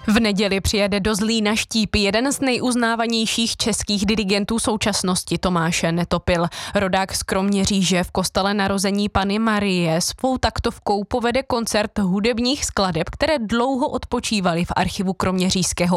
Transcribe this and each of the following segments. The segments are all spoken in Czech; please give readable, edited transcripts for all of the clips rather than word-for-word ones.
V neděli přijede do Zlína Štípy jeden z nejuznávanějších českých dirigentů současnosti, Tomáš Netopil. Rodák z Kroměříže v kostele Narození Panny Marie svou taktovkou povede koncert hudebních skladeb, které dlouho odpočívaly v archivu kroměřížského.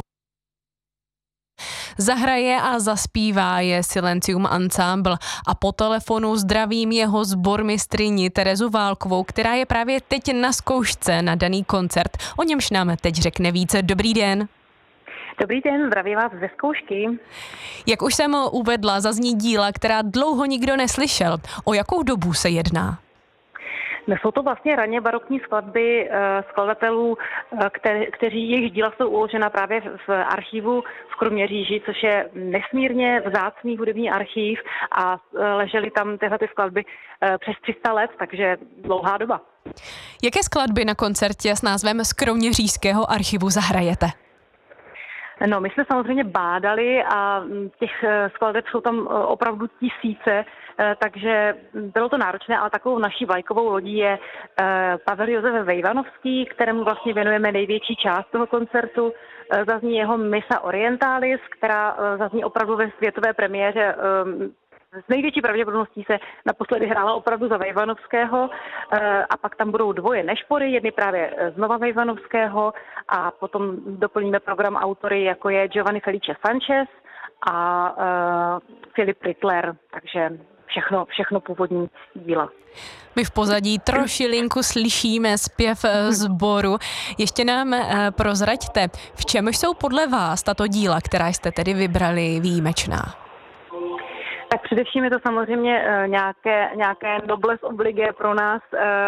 Zahraje a zaspívá je Silencium Ensemble a po telefonu zdravím jeho sbormistryni Terezu Válkovou, která je právě teď na zkoušce na daný koncert. O němž nám teď řekne více. Dobrý den. Dobrý den, zdravím vás ze zkoušky. Jak už jsem uvedla, zazní díla, která dlouho nikdo neslyšel. O jakou dobu se jedná? Jsou to vlastně raně barokní skladby skladatelů, kteří jejich díla jsou uložena právě v archivu v Kroměříži, což je nesmírně vzácný hudební archiv a ležely tam tyhle skladby přes 300 let, takže dlouhá doba. Jaké skladby na koncertě s názvem Z Kroměřížského archivu zahrajete? No, my jsme samozřejmě bádali a těch skladeb jsou tam opravdu tisíce, takže bylo to náročné, ale takovou naší vlajkovou lodí je Pavel Josef Vejvanovský, kterému vlastně věnujeme největší část toho koncertu. Zazní jeho Missa Orientalis, která zazní opravdu ve světové premiéře. S největší pravděpodobností se naposledy hrála opravdu za Vejvanovského a pak tam budou dvoje nešpory, jedny právě znova Vejvanovského a potom doplníme program autory, jako je Giovanni Felice Sanchez a Filip Rittler, takže všechno původní díla. My v pozadí trošilinku slyšíme zpěv sboru. Ještě nám prozraďte, v čem jsou podle vás tato díla, která jste tedy vybrali, výjimečná? Tak především je to samozřejmě nějaké noblesse obligé pro nás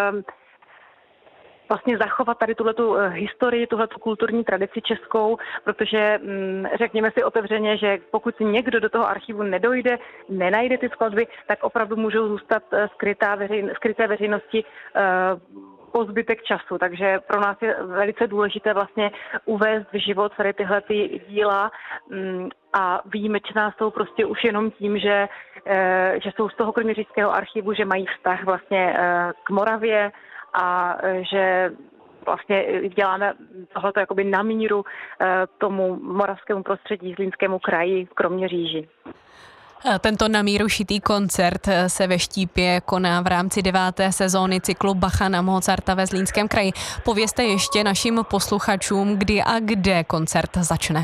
vlastně zachovat tady tuhletu historii, tuhletu kulturní tradici českou, protože řekněme si otevřeně, že pokud si někdo do toho archivu nedojde, nenajde ty skladby, tak opravdu můžou zůstat skryté veřejnosti po zbytek času, takže pro nás je velice důležité vlastně uvést v život tady tyhle ty díla a výjimečná jsou prostě už jenom tím, že jsou z toho kroměřížského archivu, že mají vztah vlastně k Moravě a že vlastně děláme tohleto jakoby na míru tomu moravskému prostředí, Zlínskému kraji, Kroměříži. Tento na míru šitý koncert se ve Štípě koná v rámci 9. sezóny cyklu Bacha na Mozarta ve Zlínském kraji. Povězte ještě našim posluchačům, kdy a kde koncert začne.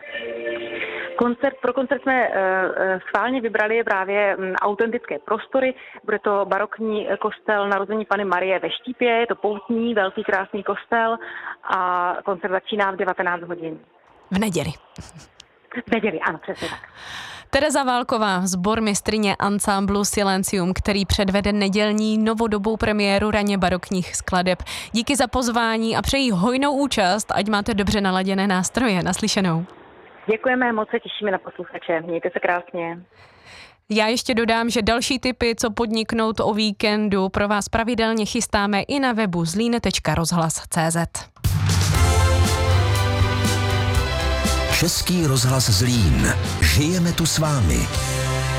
Pro koncert jsme schválně vybrali právě autentické prostory. Bude to barokní kostel Narození Panny Marie ve Štípě, je to poutní, velký krásný kostel a koncert začíná v 19 hodin. V neděli. V neděli, ano, přesně tak. Tereza Válková, sbormistryně ansamblu Silencium, který předvede nedělní novodobou premiéru raně barokních skladeb. Díky za pozvání a přeji hojnou účast, ať máte dobře naladěné nástroje. Naslyšenou. Děkujeme, moc se těšíme na posluchače. Mějte se krásně. Já ještě dodám, že další tipy, co podniknout o víkendu, pro vás pravidelně chystáme i na webu zlín.rozhlas.cz. Český rozhlas Zlín. Žijeme tu s vámi.